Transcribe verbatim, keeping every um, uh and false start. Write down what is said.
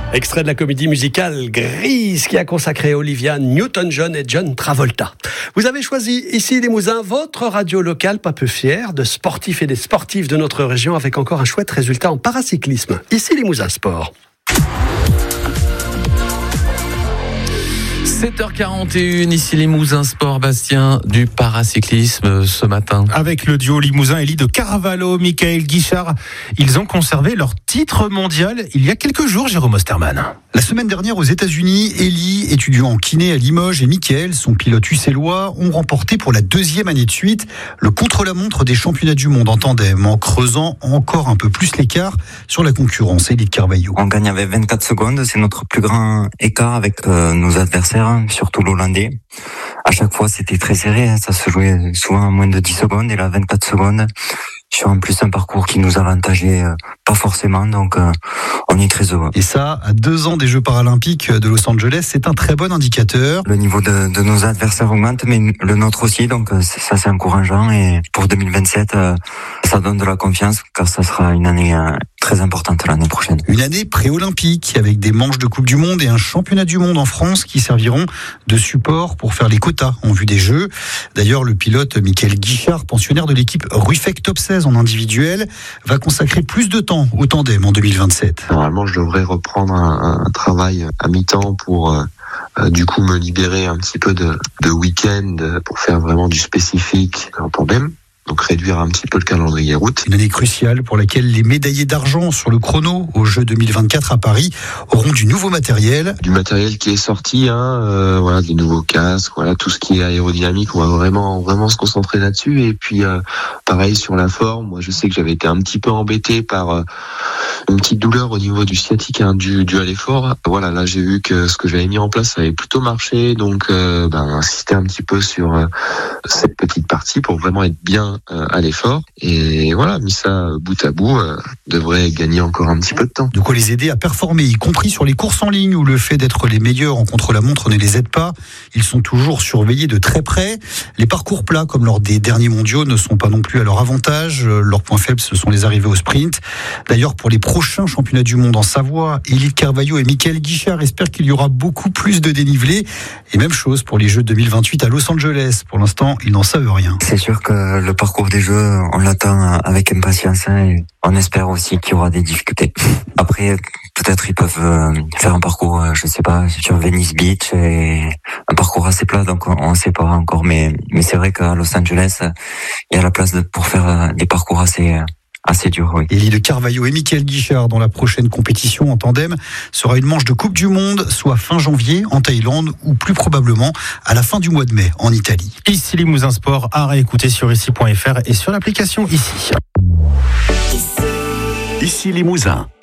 Extrait de la comédie musicale Grease qui a consacré Olivia Newton-John et John Travolta. Vous avez choisi ici Limousin, votre radio locale, pas peu fière de sportifs et des sportifs de notre région avec encore un chouette résultat en paracyclisme. Ici Limousin Sport. sept heures quarante et un, ici Limousin Sport, Bastien, du paracyclisme ce matin. Avec le duo Limousin-Élie de Carvalho, Michael Guichard, ils ont conservé leur titre mondial il y a quelques jours, Jérôme Osterman. La semaine dernière aux États-Unis, Élie, étudiant en kiné à Limoges, et Michael, son pilote uccellois, ont remporté pour la deuxième année de suite le contre-la-montre des championnats du monde en tandem, en creusant encore un peu plus l'écart sur la concurrence. Élie de Carvalho. On gagne avec vingt-quatre secondes, c'est notre plus grand écart avec euh, nos adversaires, surtout l'Hollandais. À chaque fois, c'était très serré, ça se jouait souvent à moins de dix secondes, et là, vingt-quatre secondes, sur en plus un parcours qui nous avantageait euh, pas forcément, donc euh, on est très heureux. Et ça, à deux ans des Jeux paralympiques de Los Angeles, c'est un très bon indicateur. Le niveau de, de nos adversaires augmente, mais le nôtre aussi, donc euh, ça c'est encourageant, et pour deux mille vingt-sept, euh, ça donne de la confiance, car ça sera une année euh, très importante l'année prochaine. Une année pré-olympique, avec des manches de Coupe du Monde et un championnat du monde en France qui serviront de support pour faire les quotas en vue des Jeux. D'ailleurs, le pilote Michael Guichard, pensionnaire de l'équipe Ruffec Top seize en individuel, va consacrer plus de temps au tandem en deux mille vingt-sept. Normalement, je devrais reprendre un, un travail à mi-temps pour euh, euh, du coup me libérer un petit peu de, de week-end pour faire vraiment du spécifique en tandem. Donc réduire un petit peu le calendrier route. Une année cruciale pour laquelle les médaillés d'argent sur le chrono aux Jeux deux mille vingt-quatre à Paris auront du nouveau matériel. Du matériel qui est sorti, hein, euh, voilà, des nouveaux casques, voilà, tout ce qui est aérodynamique, on va vraiment vraiment se concentrer là-dessus. Et puis euh, pareil sur la forme, moi je sais que j'avais été un petit peu embêté par euh, une petite douleur au niveau du sciatique, hein, dû, dû à l'effort. Voilà, là j'ai vu que ce que j'avais mis en place avait plutôt marché, donc euh, ben, insister un petit peu sur euh, cette petite partie pour vraiment être bien à l'effort, et voilà, mis ça bout à bout, euh, devrait gagner encore un petit peu de temps. De quoi les aider à performer, y compris sur les courses en ligne où le fait d'être les meilleurs en contre-la-montre ne les aide pas. Ils sont toujours surveillés de très près. Les parcours plats, comme lors des derniers mondiaux, ne sont pas non plus à leur avantage. Leur point faible, ce sont les arrivées au sprint. D'ailleurs, pour les prochains championnats du monde en Savoie, Élie de Carvalho et Michael Guichard espèrent qu'il y aura beaucoup plus de dénivelé. Et même chose pour les Jeux deux mille vingt-huit à Los Angeles. Pour l'instant, ils n'en savent rien. C'est sûr que le parcours Parcours des Jeux, on l'attend avec impatience, hein, et on espère aussi qu'il y aura des difficultés. Après, peut-être ils peuvent faire un parcours, je sais pas, sur Venice Beach, et un parcours assez plat, donc on ne sait pas encore. Mais, mais c'est vrai qu'à Los Angeles, il y a la place pour faire des parcours assez... assez dur, oui. Élie de Carvalho et Michael Guichard dans la prochaine compétition en tandem sera une manche de Coupe du Monde, soit fin janvier en Thaïlande, ou plus probablement à la fin du mois de mai en Italie. Ici Limousin Sport, à réécouter sur ici point f r et sur l'application Ici. Ici Limousin.